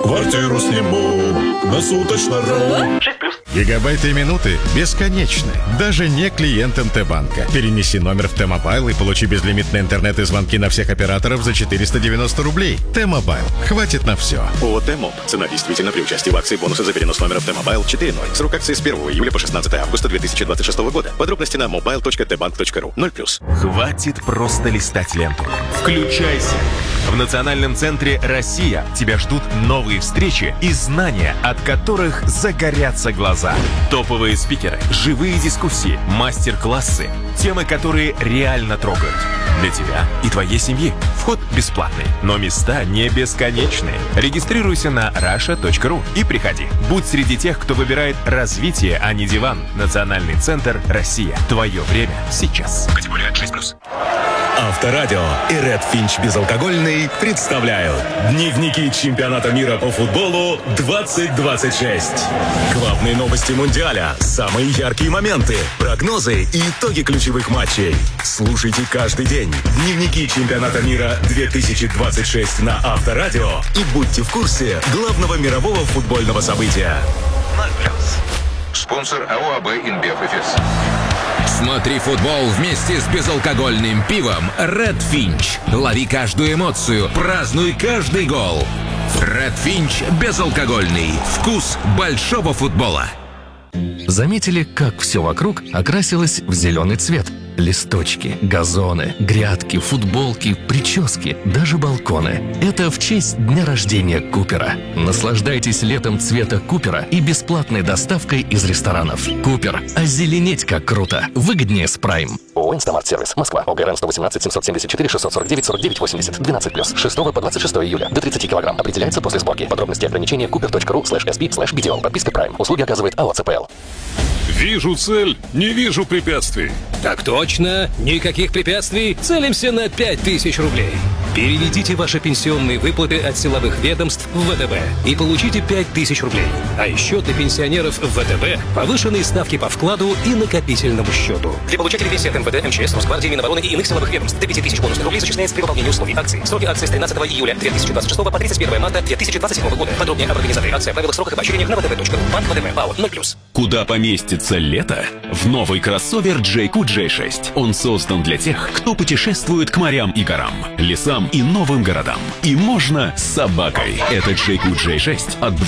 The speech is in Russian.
Квартиру сниму на суточно.ру. Гигабайты и минуты бесконечны, даже не клиентам Т-банка. Перенеси номер в Т-мобайл и получи безлимитный интернет и звонки на всех операторов за 490 рублей. Т-мобайл. Хватит на все. ООО «Т-моб». Цена действительно при участии в акции бонусы за перенос номера в Т-мобайл 4.0. Срок акции с 1 июля по 16 августа 2026 года. Подробности на mobile.tbank.ru. 0+. Хватит просто листать ленту. Включайся. В Национальном центре «Россия» тебя ждут новые встречи и знания, от которых загорятся глаза. Топовые спикеры, живые дискуссии, мастер-классы, темы, которые реально трогают. Для тебя и твоей семьи. Вход бесплатный, но места не бесконечные. Регистрируйся на russia.ru и приходи. Будь среди тех, кто выбирает развитие, а не диван. Национальный центр «Россия». Твое время сейчас. Категория 6+. Авторадио и Red Finch безалкогольный представляют Дневники чемпионата мира по футболу 2026. Главные новости Мундиаля, самые яркие моменты, прогнозы и итоги ключевых матчей. Слушайте каждый день Дневники чемпионата мира 2026 на Авторадио и будьте в курсе главного мирового футбольного события. 0+. Спонсор АО АБ «Инбев Эфес». Смотри футбол вместе с безалкогольным пивом Red Finch. Лови каждую эмоцию, празднуй каждый гол. Red Finch безалкогольный. Вкус большого футбола. Заметили, как все вокруг окрасилось в зеленый цвет? Листочки, газоны, грядки, футболки, прически, даже балконы. Это в честь дня рождения Купера. Наслаждайтесь летом цвета Купера и бесплатной доставкой из ресторанов. Купер. Озеленеть как круто. Выгоднее с Прайм. ООО «Инстамарт-сервис». Москва. ОГРН 118 774 649 49 80. 12+. 6 по 26 июля. До 30 килограмм. Определяется после сборки. Подробности и ограничения cooper.ru/sb/BTO. Подписка Prime. Услуги оказывает АО ЦПЛ. Вижу цель, не вижу препятствий. Так точно. Никаких препятствий. Целимся на 5000 рублей. Переведите ваши пенсионные выплаты от силовых ведомств в ВТБ и получите 5000 рублей. А еще для пенсионеров в ВТБ повышенные ставки по вкладу и накопительному счету. Для получателей пенсии от МВД, МЧС, Росгвардии, Минобороны и иных силовых ведомств до 5000 бонусных рублей зачисляется при выполнении условий акции. Сроки акции с 13 июля 2026 по 31 марта 2027 года. Подробнее об организации акции, правилах, сроках и поощрениях на vtb.ru. Банк ВТБ. АО 0+. Куда поместится лето? В новый кроссовер JQ J6. Он создан для тех, кто путешествует к морям и горам, лесам и новым городам. И можно с собакой. Это JQ J6 от